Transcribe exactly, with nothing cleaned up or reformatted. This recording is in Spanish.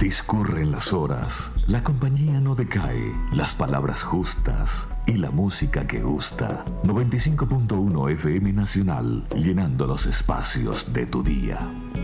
Discurren las horas, la compañía no decae, las palabras justas y la música que gusta. noventa y cinco punto uno F M Nacional, llenando los espacios de tu día.